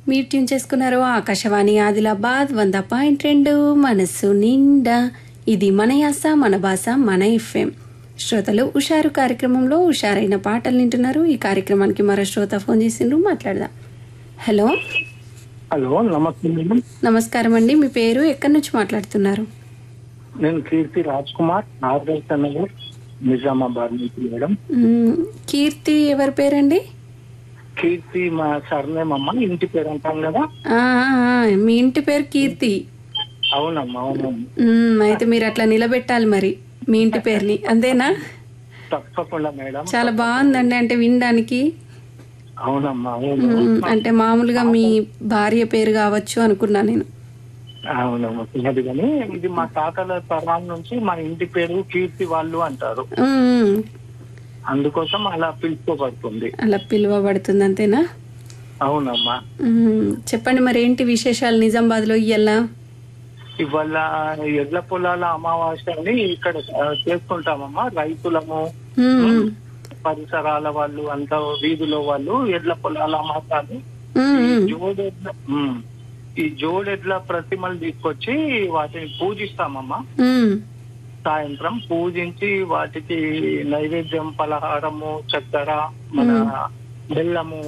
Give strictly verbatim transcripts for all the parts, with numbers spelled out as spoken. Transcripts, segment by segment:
మీరు ట్యూన్ చేసుకున్నారు ఆకాశవాణి ఆదిలాబాద్ వంద పాయింట్ రెండు మనస్సు నిండా. ఇది మన యాస మన భాష మన ఎఫ్ఎం. శ్రోతలు హుషారు కార్యక్రమంలో హుషారైన పాటలు వింటున్నారు. ఈ కార్యక్రమానికి మరో శ్రోత ఫోన్ చేసిండ్రు, మాట్లాడదాం. హలో హలో, నమస్తే మేడం. నమస్కారం అండి. మీ పేరు, ఎక్కడి నుంచి మాట్లాడుతున్నారు? నేను కీర్తి రాజ్ కుమార్, నాగర్ నగర్, నిజామాబాద్ నుంచి మేడం. మ్మ్, కీర్తి ఎవరి పేరండి? కీర్తి మా సర్నేమ్ అమ్మ, ఇంటి పేరు అంటాం కదా. ఆ, ఆ, ఆ, మీ ఇంటి పేరు కీర్తి? అవునమ్మా, అవునమ్మా. మ్మ్, అయితే మీరు అట్లా నిలబెట్టాలి మరి మీ ఇంటి పేరుని, అంతేనా? తప్పకుండా మేడం. చాలా బాగుందండి, అంటే వినడానికి. అవునమ్మా, అవును. మ్మ్, అంటే మామూలుగా మీ భార్య పేరు కావచ్చు అనుకున్నా నేను. అవునమ్మా, అది కానీ ఇది మా తాతల తరాల నుంచి మా ఇంటి పేరు కీర్తి వాళ్ళు అంటారు, మ్మ్, అందుకోసం అలా పిలుచుకోబడుతుంది. అలా పిలువబడుతుంది, అంతేనా? అవునమ్మా. మ్మ్, చెప్పండి మరి ఏంటి విశేషాలు నిజామాబాద్ లో ఇయ్యాల? ఇవాళ ఎడ్ల పొలాల అమావాస్యని ఇక్కడ ఆ, చేసుకుంటామమ్మా. రైతులము, మ్మ్, పరిసరాల వాళ్ళు అంతా, వీధిలో వాళ్ళు ఎడ్ల పొలాల అమాసాలు, మ్మ్, ఈ మ్మ్, జోడెడ్ల ఉమ్, ఈ జోడెడ్ల ప్రతిమలు తీసుకొచ్చి వాటిని పూజిస్తామమ్మా. మ్మ్, సాయంత్రం పూజించి వాటికి నైవేద్యం, పలహారము, చక్కెర, మన బెల్లము,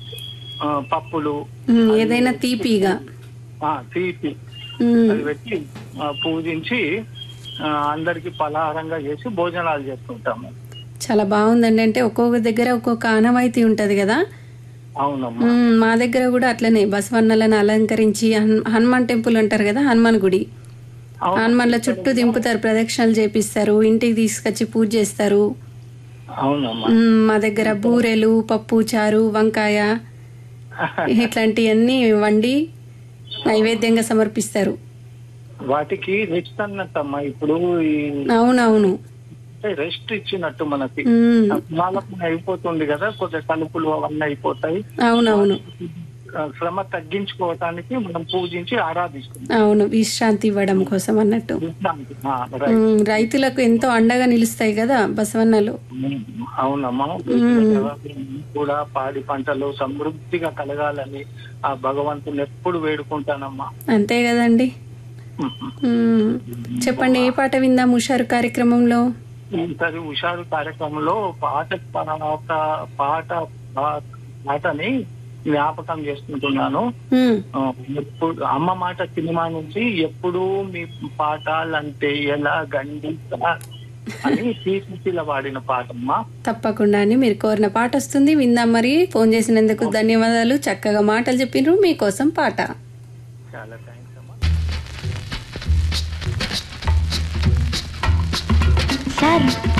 ఆ, పప్పులు, మ్మ్, ఏదైనా తీపిగా. ఆ తీపి మ్మ్, అది పెట్టి ఆ, పూజించి ఆ, అందరికి పలహారంగా చేసి భోజనాలు చేసుకుంటాము. చాలా బాగుందండి. అంటే ఒక్కొక్క దగ్గర ఒక్కొక్క ఆనవాయితీ ఉంటది కదా. అవునమ్మా. మ్మ్, మా దగ్గర కూడా అట్లనే బసవన్నలను అలంకరించి హన్- హనుమాన్ టెంపుల్ అంటారు కదా, హనుమాన్ గుడి, అవును. హనుమాన్ల చుట్టూ దింపుతారు, ప్రదక్షిణలు చేపిస్తారు, ఇంటికి తీసుకొచ్చి పూజ చేస్తారు. అవునమ్మా. మ్మ్, మా దగ్గర బూరెలు, పప్పు చారు, వంకాయ ఇట్లాంటివన్నీ వండి నైవేద్యంగా సమర్పిస్తారు. వాటికి రెస్ట్ అన్నట్టమ్మా. ఇప్పుడు ఈ అవునవును. రెస్ట్ ఇచ్చినట్టు మనకి మ్మ్, వాళ్ళకు అయిపోతుంది కదా, కొద్దిగా కలుపులు అవన్నీ అయిపోతాయి. అవునవును. ఆ, శ్రమ తగ్గించుకోవటానికి మనం పూజించి ఆరాధిస్తున్నాం. అవును, విశ్రాంతి ఇవ్వడం కోసం అన్నట్టు. విశ్రాంతి. ఆ, రైట్. మ్మ్, రైతులకు ఎంతో అండగా నిలుస్తాయి కదా బసవన్నలు. ఉమ్, అవునమ్మా. కూడా పాడి పంటలు సమృద్ధిగా కలగాలని ఆ భగవంతుని ఎప్పుడు వేడుకుంటానమ్మా. అంతే కదండి. మ్మ్, చెప్పండి, ఏ పాట విందాం హుషారు కార్యక్రమంలో? ఈసారి హుషారు కార్యక్రమంలో పాట పాట పాట పాటని జ్ఞాపకం చేసుకుంటున్నాను. మ్మ్, ఆ, ఎప్పుడు అమ్మ మాట సినిమా నుంచి ఎప్పుడు మీ పాటలంటే ఎలా గండి అని శ్రీశిల వాడిన పాటమ్మా. తప్పకుండా అండి, మీరు కోరిన పాట వస్తుంది, విందాం. మరి ఫోన్ చేసినందుకు ధన్యవాదాలు, చక్కగా మాటలు చెప్పిండ్రు. మీకోసం పాట. చాలా థ్యాంక్స్ అమ్మా. సార్